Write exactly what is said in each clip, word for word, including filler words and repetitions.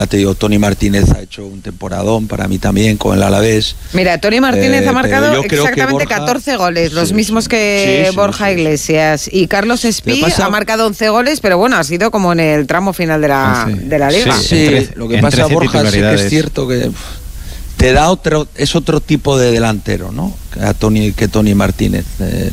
Te digo, Toni Martínez ha hecho un temporadón para mí también con el Alavés. Mira, Toni Martínez eh, ha marcado exactamente Borja, catorce goles, los sí, mismos que sí, sí, Borja sí, sí, Iglesias. Y Carlos Espí pasa... ha marcado once goles, pero bueno, ha sido como en el tramo final de la, sí. de la Liga. Sí, sí. Entre, lo que pasa, Borja, sí que es cierto que te da otro, es otro tipo de delantero, ¿no? A Toni, que Toni Martínez. Eh,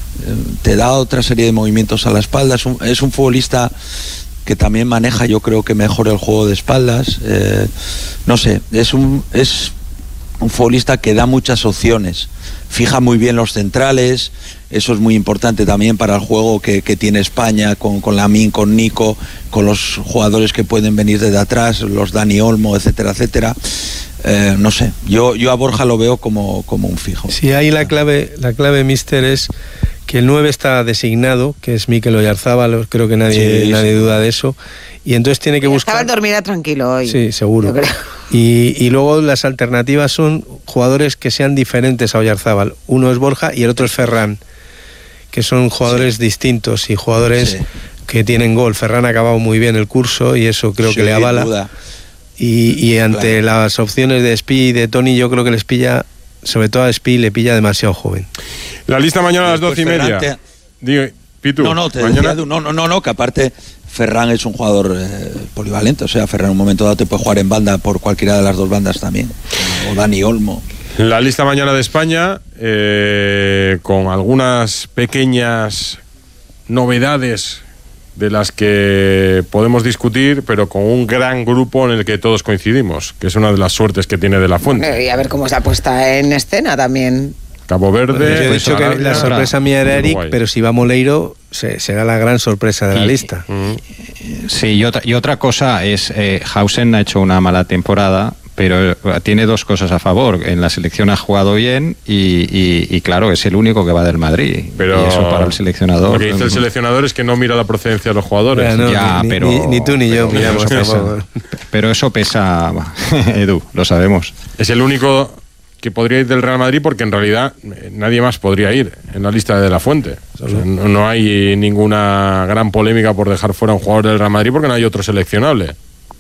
te da otra serie de movimientos a la espalda, es un, es un futbolista que también maneja, yo creo que mejor el juego de espaldas, eh, no sé, es un es un futbolista que da muchas opciones, fija muy bien los centrales, eso es muy importante también para el juego que, que tiene España con, con Lamine, con Nico, con los jugadores que pueden venir desde atrás, los Dani Olmo, etcétera, etcétera. Eh, no sé, yo, yo a Borja lo veo como, como un fijo. Sí, ahí la clave, la clave, mister, es que el nueve está designado, que es Mikel Oyarzábal, creo que nadie, sí, nadie sí. duda de eso, y entonces tiene que buscar... Estaba dormirá tranquilo hoy. Sí, seguro. Y, y luego las alternativas son jugadores que sean diferentes a Oyarzábal. Uno es Borja y el otro es Ferran, que son jugadores sí. distintos y jugadores sí. que tienen gol. Ferran ha acabado muy bien el curso y eso creo sí, que le avala. Duda. Y, y ante claro. las opciones de Espí y de Toni, yo creo que les pilla, sobre todo a Espí, le pilla demasiado joven. La lista mañana a las doce y media. Te... Digo, Pitu, no, no, te mañana... decía, no, no, no, no, que aparte Ferran es un jugador eh, polivalente, o sea, Ferran en un momento dado te puede jugar en banda por cualquiera de las dos bandas también, o Dani Olmo. La lista mañana de España, eh, con algunas pequeñas novedades de las que podemos discutir, pero con un gran grupo en el que todos coincidimos, que es una de las suertes que tiene De la Fuente. Y a ver cómo se ha puesta en escena también. Cabo Verde. Pues yo he dicho que la sorpresa mía era Eric, Uruguay. Pero si va Moleiro, se, será la gran sorpresa de la y, lista. Sí, y otra, y otra cosa es, eh, Hausen ha hecho una mala temporada, pero tiene dos cosas a favor. En la selección ha jugado bien y, y, y claro, es el único que va del Madrid. Pero y eso para el seleccionador. Lo que dice el seleccionador es que no mira la procedencia de los jugadores. Ya, no, ya, ni, pero, ni, ni tú ni yo pero, miramos. Pero eso pesa, pero eso pesa Edu, lo sabemos. Es el único que podría ir del Real Madrid porque en realidad nadie más podría ir en la lista de De la Fuente. O sea, no, no hay ninguna gran polémica por dejar fuera a un jugador del Real Madrid porque no hay otro seleccionable.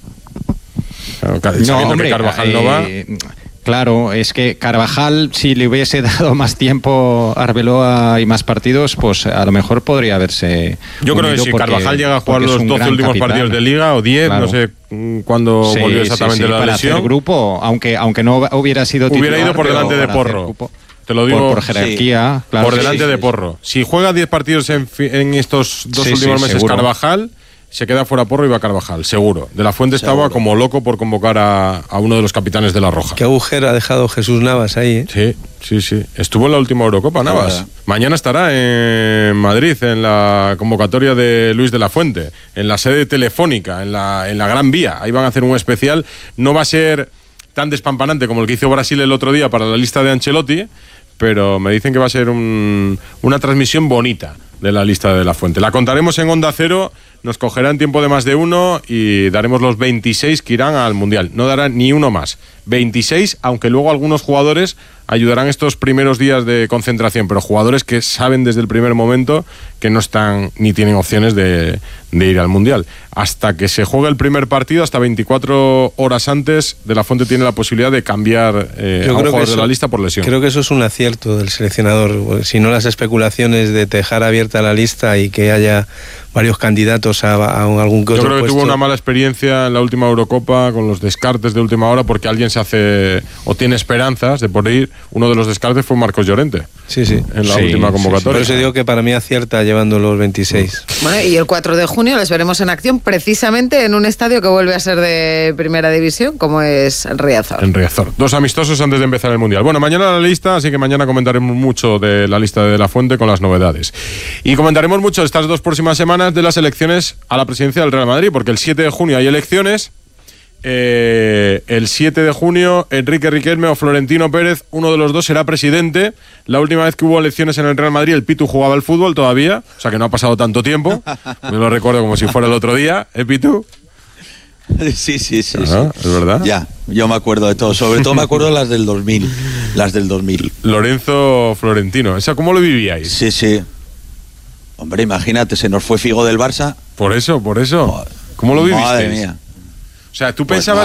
Claro, no, hombre, que Carvajal eh, no va. Claro, es que Carvajal, si le hubiese dado más tiempo a Arbeloa y más partidos, pues a lo mejor podría haberse. Yo creo que si porque, Carvajal llega a jugar los doce últimos capitán. partidos de Liga o diez, claro. no sé cuándo sí, volvió exactamente sí, sí, la para lesión. Hacer grupo, aunque aunque no hubiera sido titular, hubiera ido por delante de Porro. Te lo digo por, por jerarquía, sí. claro. Por delante sí, de Porro. Si juega diez partidos en, en estos dos sí, últimos sí, meses seguro. Carvajal, se queda fuera Porro y va Carvajal, seguro. De la Fuente seguro. Estaba como loco por convocar a, a uno de los capitanes de la Roja. Qué agujero ha dejado Jesús Navas ahí, ¿eh? Sí, sí, sí. Estuvo en la última Eurocopa, Navas. Ah, mañana estará en Madrid, en la convocatoria de Luis de la Fuente, en la sede telefónica, en la, en la Gran Vía. Ahí van a hacer un especial. No va a ser tan despampanante como el que hizo Brasil el otro día para la lista de Ancelotti, pero me dicen que va a ser un, una transmisión bonita de la lista de la Fuente. La contaremos en Onda Cero, nos cogerá en tiempo de más de uno y daremos los veintiséis que irán al Mundial. No dará ni uno más. veintiséis, aunque luego algunos jugadores ayudarán estos primeros días de concentración, pero jugadores que saben desde el primer momento que no están ni tienen opciones de, de ir al Mundial. Hasta que se juegue el primer partido, hasta veinticuatro horas antes, De la Fuente tiene la posibilidad de cambiar eh, a un jugador eso, de la lista por lesión. Creo que eso es un acierto del seleccionador. Si no, las especulaciones de dejar abierta la lista y que haya varios candidatos a, a algún que otro Yo creo que puesto. Tuvo una mala experiencia en la última Eurocopa con los descartes de última hora porque alguien se hace o tiene esperanzas de poder ir. Uno de los descartes fue Marcos Llorente. Sí, sí. En la sí, última convocatoria. Sí, sí. Por eso digo que para mí acierta llevando los veintiséis. Bueno, y el cuatro de junio les veremos en acción precisamente en un estadio que vuelve a ser de primera división, como es Riazor. En Riazor. Dos amistosos antes de empezar el Mundial. Bueno, mañana la lista, así que mañana comentaremos mucho de la lista de De la Fuente con las novedades. Y comentaremos mucho estas dos próximas semanas de las elecciones a la presidencia del Real Madrid, porque el siete de junio hay elecciones. Eh, el siete de junio Enrique Riquelme o Florentino Pérez, uno de los dos será presidente. La última vez que hubo elecciones en el Real Madrid el Pitu jugaba al fútbol todavía, o sea que no ha pasado tanto tiempo. Me lo recuerdo como si fuera el otro día, ¿eh, Pitu? Sí, sí, sí, ah, sí. ¿Es verdad? Ya, yo me acuerdo de todo, sobre todo me acuerdo las del dos mil, las del dos mil. Lorenzo Florentino, ¿esa cómo lo vivíais? Sí, sí. Hombre, imagínate, se nos fue Figo del Barça. Por eso, por eso. ¿Cómo lo vivisteis? Madre mía. O sea, tú pues pensabas